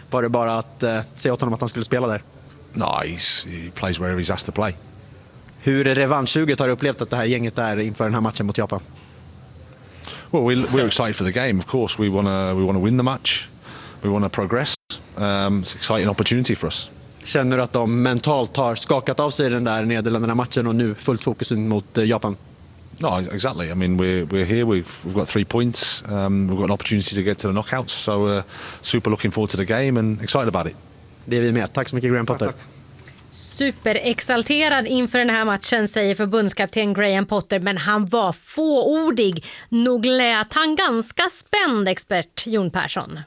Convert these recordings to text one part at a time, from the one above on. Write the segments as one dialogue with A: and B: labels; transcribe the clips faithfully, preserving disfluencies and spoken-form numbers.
A: Var det bara att eh, säga åt honom att han skulle spela där?
B: No, he's, he plays wherever he's asked to play.
A: Hur revanschsuget har du upplevt att det här gänget är inför den här matchen mot Japan?
B: Well, we're, we're excited for the game. Of course, we want to we want to win the match. We want to progress. Um, it's an exciting opportunity for us.
A: Känner du att de mentalt har skakat av sig den där Nederländerna-matchen och nu fullt fokus mot uh, Japan?
B: No, exactly. I mean, we're we're here. We've we've got three points. Um, we've got an opportunity to get to the knockouts. So, uh, super looking forward to the game and excited about it.
A: Det är vi med. Tack så mycket, Graham Potter.
B: Tack, tack.
C: Superexalterad inför den här matchen, säger förbundskapten Graham Potter, men han var fåordig. Nog lät han ganska spänd, expert Jon Persson.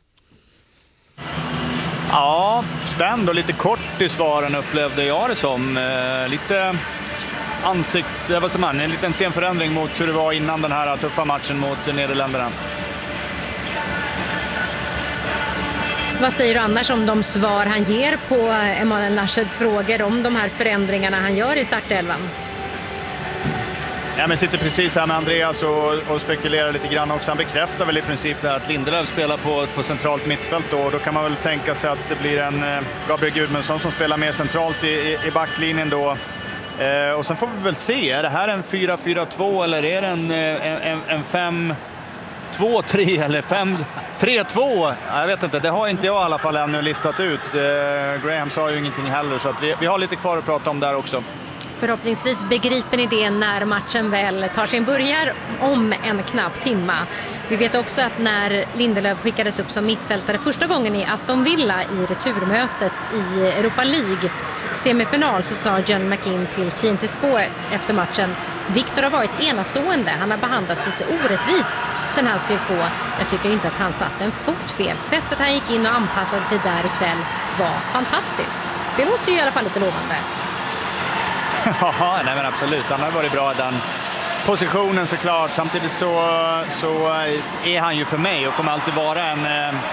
D: Ja, spänd och lite kort i svaren upplevde jag det som. Eh, lite ansikts... Vad som man, en liten sen förändring mot hur det var innan den här tuffa matchen mot Nederländerna.
C: Vad säger du annars om de svar han ger på Emanuel Laschets frågor om de här förändringarna han gör i startelvan?
D: Ja, men sitter precis här med Andreas och, och spekulerar lite grann också. Han bekräftar väl i princip det här att Lindelöf spelar på, på centralt mittfält då. Då kan man väl tänka sig att det blir en eh, Gabriel Gudmundsson som spelar mer centralt i, i, i backlinjen då. Eh, och sen får vi väl se, är det här en fyra fyra två eller är det en, en, en fem två tre eller fem tre två? Jag vet inte, det har inte jag i alla fall ännu listat ut. Eh, Graham sa ju ingenting heller, så att vi, vi har lite kvar att prata om där också.
C: Förhoppningsvis begriper ni det när matchen väl tar sin börjar om en knapp timma. Vi vet också att när Lindelöf skickades upp som mittfältare första gången i Aston Villa i returmötet i Europa League semifinal, så sa John McKinn till T N T Sport efter matchen: Victor har varit enastående, han har behandlats lite orättvist sen han skrev på. Jag tycker inte att han satt en fot fel. Sättet han gick in och anpassade sig där ikväll var fantastiskt. Det låter ju i alla fall lite lovande.
D: Ja, nej men absolut. Han har varit bra i den positionen såklart. Samtidigt så, så är han ju för mig och kommer alltid vara en,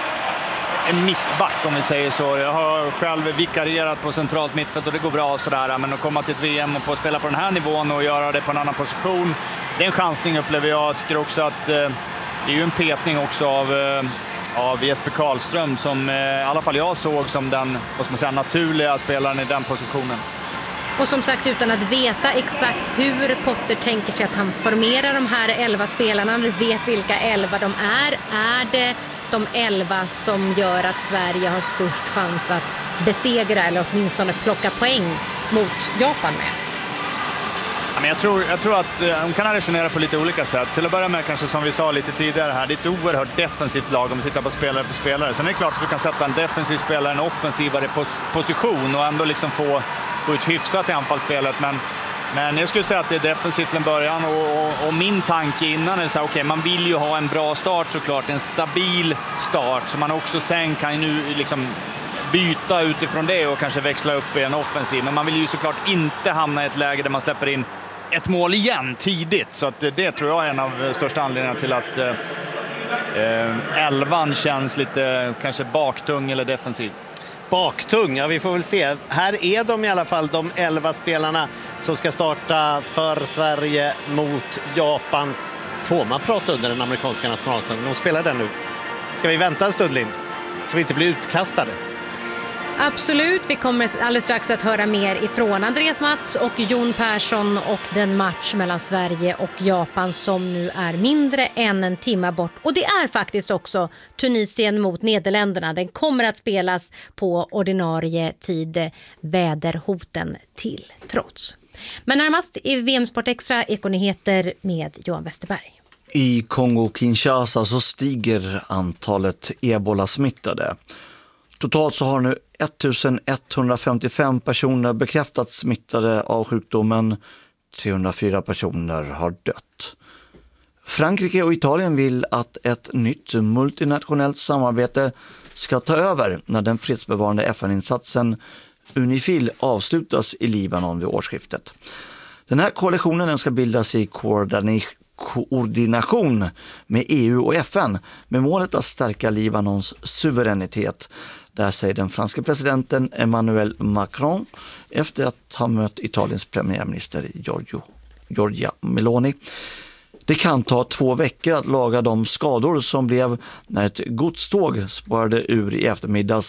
D: en mittback om vi säger så. Jag har själv vikarierat på centralt mittfält och det går bra sådär. Men att komma till ett V M och på att spela på den här nivån och göra det på en annan position, det är en chansning upplever jag. Jag tycker också att det är ju en petning också av, av Jesper Karlström som i alla fall jag såg som den, vad ska man säga, naturliga spelaren i den positionen.
C: Och som sagt, utan att veta exakt hur Potter tänker sig att han formerar de här elva spelarna, du vet vilka elva de är, är det de elva som gör att Sverige har störst chans att besegra eller åtminstone plocka poäng mot Japan med?
D: Ja, men jag, tror, jag tror att eh, de kan resonera på lite olika sätt. Till att börja med kanske som vi sa lite tidigare här, det är ett oerhört defensivt lag om vi tittar på spelare för spelare. Sen är det klart att du kan sätta en defensiv spelare, en offensivare pos- position och ändå liksom få få ut hyfsat i anfallsspelet, men, men jag skulle säga att det är defensivt till en början och, och, och min tanke innan är så här, okej, man vill ju ha en bra start såklart, en stabil start så man också sen kan nu liksom byta utifrån det och kanske växla upp i en offensiv, men man vill ju såklart inte hamna i ett läge där man släpper in ett mål igen tidigt, så att det, det tror jag är en av största anledningarna till att eh, elvan känns lite kanske baktung eller defensiv.
E: Baktung, ja vi får väl se. Här är de i alla fall, de elva spelarna som ska starta för Sverige mot Japan. Får man prata under den amerikanska nationalsången? De spelar den nu. Ska vi vänta en stund, Linn? Så vi inte blir utkastade.
C: Absolut, vi kommer alldeles strax att höra mer ifrån Andreas Mats och Jon Persson och den match mellan Sverige och Japan som nu är mindre än en timme bort. Och det är faktiskt också Tunisien mot Nederländerna. Den kommer att spelas på ordinarie tid, väderhoten till trots. Men närmast i V M-sport extra Ekonyheter med Johan Westerberg.
F: I Kongo-Kinshasa så stiger antalet ebola-smittade. Totalt så har nu ettusenetthundrafemtiofem personer bekräftats smittade av sjukdomen. trehundrafyra personer har dött. Frankrike och Italien vill att ett nytt multinationellt samarbete ska ta över när den fredsbevarande F N-insatsen Unifil avslutas i Libanon vid årsskiftet. Den här koalitionen den ska bildas i koordination med E U och F N med målet att stärka Libanons suveränitet. Där säger den franska presidenten Emmanuel Macron efter att ha mött Italiens premiärminister Giorgio, Giorgia Meloni. Det kan ta två veckor att laga de skador som blev när ett godståg spårade ur i eftermiddags